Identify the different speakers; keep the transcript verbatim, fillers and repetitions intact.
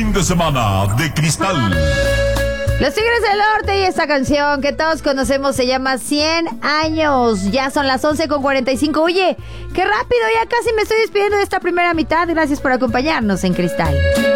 Speaker 1: fin de semana de Cristal.
Speaker 2: Los Tigres del Norte y esta canción que todos conocemos se llama cien años. Ya son las once con cuarenta y cinco. Oye, qué rápido, ya casi me estoy despidiendo de esta primera mitad. Gracias por acompañarnos en Cristal.